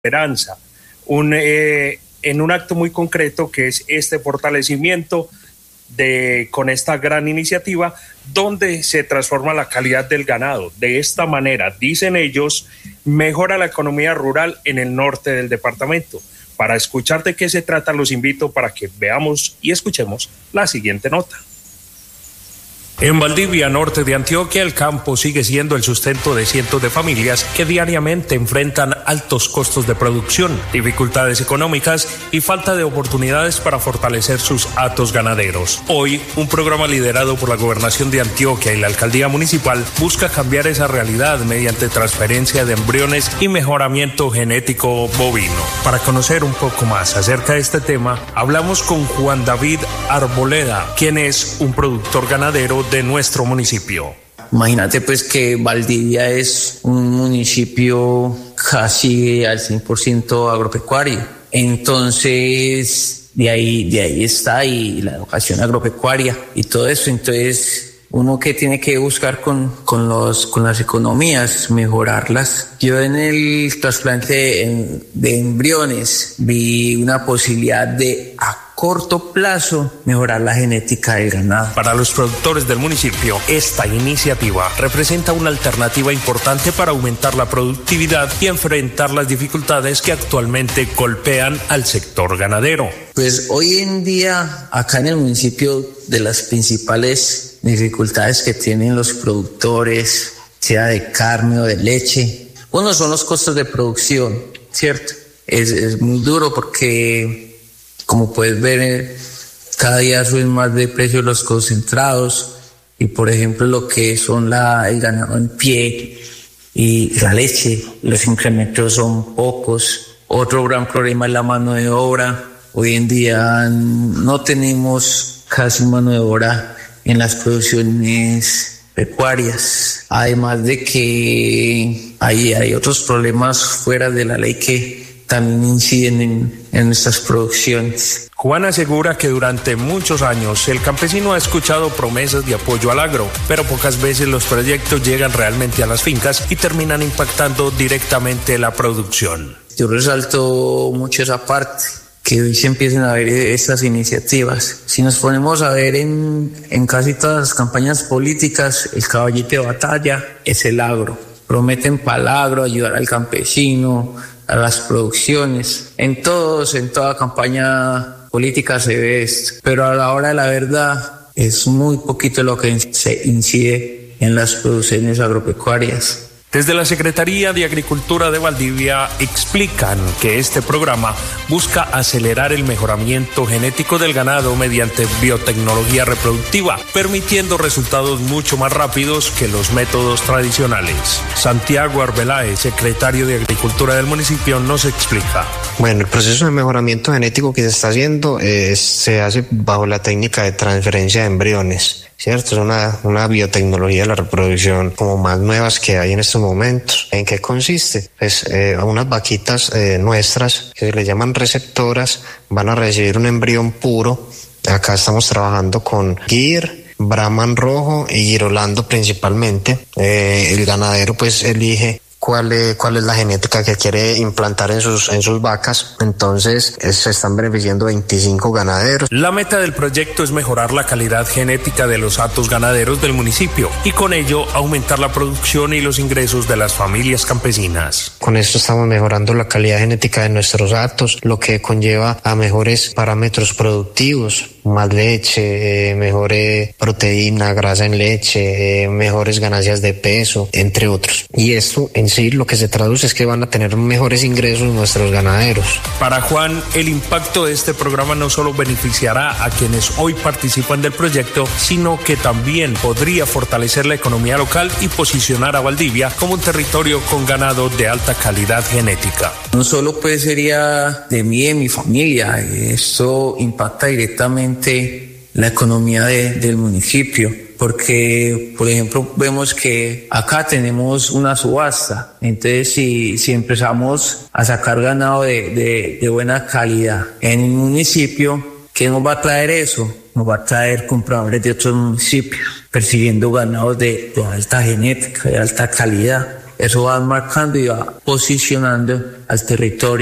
esperanza, en un acto muy concreto que es este fortalecimiento con esta gran iniciativa donde se transforma la calidad del ganado. De esta manera, dicen ellos, mejora la economía rural en el norte del departamento. Para escuchar de qué se trata, los invito para que veamos y escuchemos la siguiente nota. En Valdivia, norte de Antioquia, el campo sigue siendo el sustento de cientos de familias que diariamente enfrentan altos costos de producción, dificultades económicas y falta de oportunidades para fortalecer sus hatos ganaderos. Hoy, un programa liderado por la Gobernación de Antioquia y la Alcaldía Municipal busca cambiar esa realidad mediante transferencia de embriones y mejoramiento genético bovino. Para conocer un poco más acerca de este tema, hablamos con Juan David Arboleda, quien es un productor ganadero de nuestro municipio. Imagínate pues que Valdivia es un municipio casi al 100% agropecuario. Entonces, de ahí está y la educación agropecuaria y todo eso. Entonces, uno que tiene que buscar con las economías, mejorarlas. Yo en el trasplante de embriones vi una posibilidad de a corto plazo mejorar la genética del ganado. Para los productores del municipio, esta iniciativa representa una alternativa importante para aumentar la productividad y enfrentar las dificultades que actualmente golpean al sector ganadero. Pues hoy en día, acá en el municipio, de las principales dificultades que tienen los productores, sea de carne o de leche, uno son los costos de producción, ¿cierto? Es muy duro porque, como puedes ver, cada día suben más de precio los concentrados y, por ejemplo, lo que son el ganado en pie y la leche, los incrementos son pocos. Otro gran problema es la mano de obra. Hoy en día no tenemos casi mano de obra en las producciones pecuarias. Además de que hay otros problemas fuera de la ley que también inciden en nuestras producciones. Juan asegura que durante muchos años el campesino ha escuchado promesas de apoyo al agro, pero pocas veces los proyectos llegan realmente a las fincas y terminan impactando directamente la producción. Yo resalto mucho esa parte, que hoy se empiecen a ver estas iniciativas. Si nos ponemos a ver en casi todas las campañas políticas, el caballito de batalla es el agro. Prometen para el agro, ayudar al campesino, a las producciones. En toda campaña política se ve esto, pero a la hora de la verdad es muy poquito lo que se incide en las producciones agropecuarias. Desde la Secretaría de Agricultura de Valdivia explican que este programa busca acelerar el mejoramiento genético del ganado mediante biotecnología reproductiva, permitiendo resultados mucho más rápidos que los métodos tradicionales. Santiago Arbeláez, secretario de Agricultura del municipio, nos explica. Bueno, el proceso de mejoramiento genético que se está haciendo se hace bajo la técnica de transferencia de embriones. ¿Cierto? Es una biotecnología de la reproducción como más nuevas que hay en estos momentos. ¿En qué consiste? Pues unas vaquitas nuestras, que se les llaman receptoras, van a recibir un embrión puro. Acá estamos trabajando con Gir, Brahman rojo y Girolando principalmente. El ganadero pues elige cuál es la genética que quiere implantar en sus vacas. Entonces se están beneficiando 25 ganaderos. La meta del proyecto es mejorar la calidad genética de los hatos ganaderos del municipio y con ello aumentar la producción y los ingresos de las familias campesinas. Con esto estamos mejorando la calidad genética de nuestros hatos, lo que conlleva a mejores parámetros productivos, más leche, mejores proteína, grasa en leche, mejores ganancias de peso, entre otros. Y esto en sí lo que se traduce es que van a tener mejores ingresos nuestros ganaderos. Para Juan, el impacto de este programa no solo beneficiará a quienes hoy participan del proyecto, sino que también podría fortalecer la economía local y posicionar a Valdivia como un territorio con ganado de alta calidad genética. No solo pues sería de mí y de mi familia, esto impacta directamente la economía del municipio. Porque, por ejemplo, vemos que acá tenemos una subasta. Entonces, si empezamos a sacar ganado de buena calidad en un municipio, ¿qué nos va a traer eso? Nos va a traer compradores de otros municipios, persiguiendo ganados de alta genética, de alta calidad. Eso va marcando y va posicionando al territorio